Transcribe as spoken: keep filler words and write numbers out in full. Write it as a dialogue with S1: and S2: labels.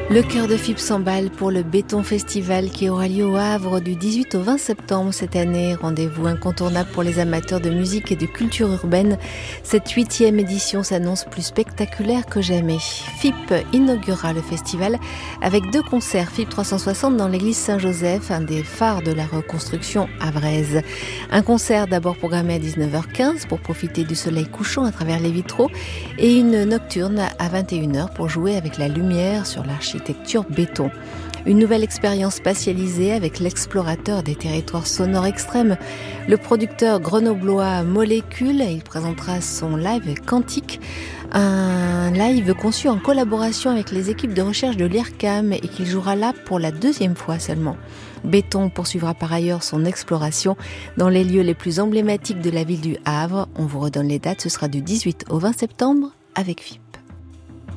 S1: Le cœur de Fippe s'emballe pour le Béton Festival qui aura lieu au Havre du dix-huit au vingt septembre cette année. Rendez-vous incontournable pour les amateurs de musique et de culture urbaine. Cette huitième édition s'annonce plus spectaculaire que jamais. Fippe inaugurera le festival avec deux concerts Fippe trois cent soixante dans l'église Saint-Joseph, un des phares de la reconstruction havraise. Un concert d'abord programmé à dix-neuf heures quinze pour profiter du soleil couchant à travers les vitraux et une nocturne à vingt et une heures pour jouer avec la lumière sur l'architecture béton. Une nouvelle expérience spatialisée avec l'explorateur des territoires sonores extrêmes, le producteur grenoblois Molécule. Il présentera son live Quantique, un live conçu en collaboration avec les équipes de recherche de l'I R C A M et qu'il jouera là pour la deuxième fois seulement. Béton poursuivra par ailleurs son exploration dans les lieux les plus emblématiques de la ville du Havre. On vous redonne les dates, ce sera du dix-huit au vingt septembre avec Fippe.